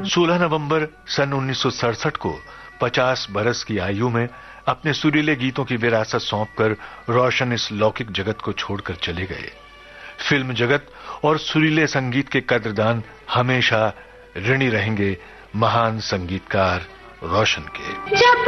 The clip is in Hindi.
16 नवंबर सन 1967 को 50 बरस की आयु में अपने सुरीले गीतों की विरासत सौंपकर रोशन इस लौकिक जगत को छोड़कर चले गए। फिल्म जगत और सुरीले संगीत के कद्रदान हमेशा ऋणी रहेंगे महान संगीतकार रोशन के।